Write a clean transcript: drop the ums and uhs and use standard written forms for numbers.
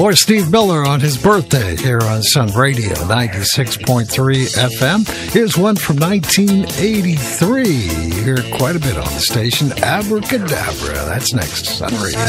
Or Steve Miller on his birthday here on Sun Radio, 96.3 FM. Here's one from 1983. You hear quite a bit on the station. Abracadabra. That's next, Sun Radio.